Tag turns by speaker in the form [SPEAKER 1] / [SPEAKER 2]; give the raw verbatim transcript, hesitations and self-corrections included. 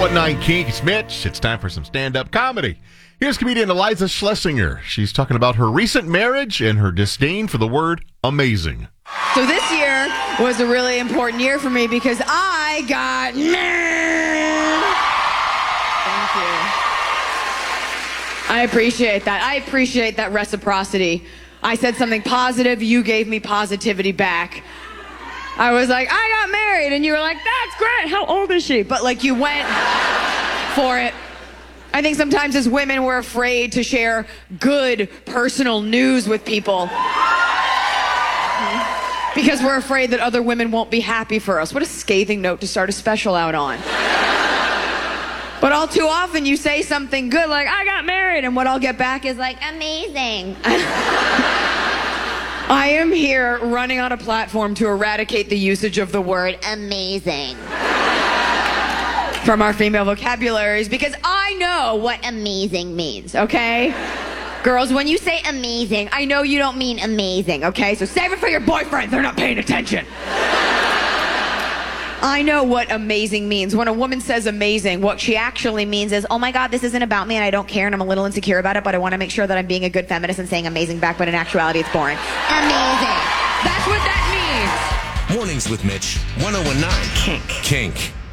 [SPEAKER 1] one nine Kink, it's Mitch. It's time for some stand-up comedy. Here's comedian Eliza Schlesinger. She's talking about her recent marriage and her disdain for the word amazing.
[SPEAKER 2] So this year was a really important year for me because I got married. Thank you. I appreciate that. I appreciate that reciprocity. I said something positive, you gave me positivity back. I was like, I got married, and you were like, that's great, how old is she? But like, you went for it. I think sometimes as women, we're afraid to share good personal news with people because we're afraid that other women won't be happy for us. What a scathing note to start a special out on. But all too often, you say something good like, I got married, and what I'll get back is like, amazing. I am here running on a platform to eradicate the usage of the word amazing from our female vocabularies because I know what amazing means, okay? Girls, when you say amazing, I know you don't mean amazing, okay? So save it for your boyfriends, they're not paying attention. I know what amazing means. When a woman says amazing, what she actually means is, oh my God, this isn't about me and I don't care and I'm a little insecure about it, but I want to make sure that I'm being a good feminist and saying amazing back, but in actuality, it's boring. Amazing. That's what that means.
[SPEAKER 3] Mornings with Mitch, one oh one nine
[SPEAKER 2] Kink.
[SPEAKER 3] Kink.